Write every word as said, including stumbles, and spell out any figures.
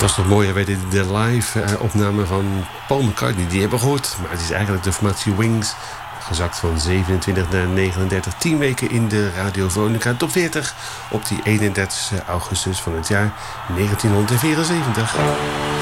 was toch mooi, weet je, de live uh, opname van Paul McCartney. Die hebben we gehoord, maar het is eigenlijk de formatie Wings. Gezakt van zevenentwintig naar negenendertig. tien weken in de Radio Veronica top veertig. Op die eenendertigste augustus van het jaar negentien vierenzeventig.